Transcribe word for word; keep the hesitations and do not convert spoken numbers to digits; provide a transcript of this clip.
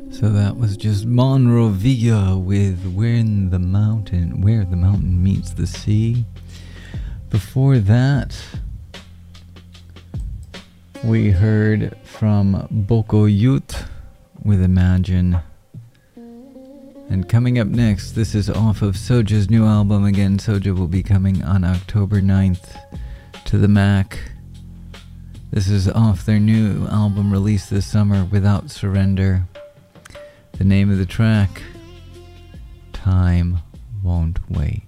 So that was just Monrovia with When the Mountain, Where the Mountain Meets the Sea. Before that, we heard from Boko Youth with Imagine. And coming up next, this is off of Soja's new album. Again, Soja will be coming on October ninth to the Mac. This is off their new album released this summer, Without Surrender. The name of the track, Time Won't Wait.